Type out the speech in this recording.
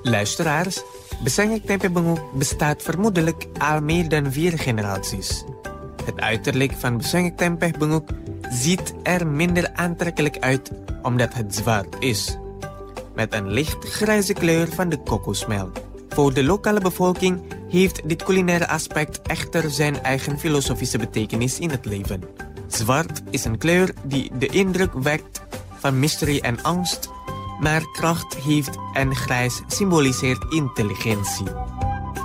Luisteraars, Besengek Tempe Bengok bestaat vermoedelijk al meer dan 4 generaties. Het uiterlijk van Besengek Tempe Bengok ziet er minder aantrekkelijk uit omdat het zwart is, met een licht grijze kleur van de kokosmelk. Voor de lokale bevolking heeft dit culinaire aspect echter zijn eigen filosofische betekenis in het leven. Zwart is een kleur die de indruk wekt van mysterie en angst, maar kracht heeft en grijs symboliseert intelligentie.